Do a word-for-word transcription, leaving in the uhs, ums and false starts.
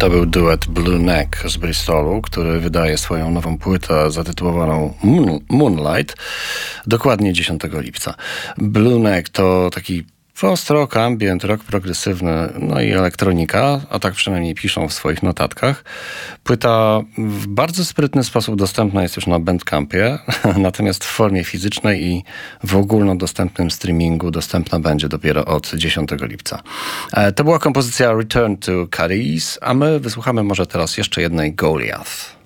To był duet Blue Neck z Bristolu, który wydaje swoją nową płytę zatytułowaną Moon, Moonlight dokładnie dziesiątego lipca. Blue Neck to taki post-rock, ambient, rock progresywny, no i elektronika, a tak przynajmniej piszą w swoich notatkach. Płyta w bardzo sprytny sposób dostępna jest już na Bandcampie, natomiast w formie fizycznej i w ogólnodostępnym streamingu dostępna będzie dopiero od dziesiątego lipca. To była kompozycja Return to Cadiz, a my wysłuchamy może teraz jeszcze jednej Goliath.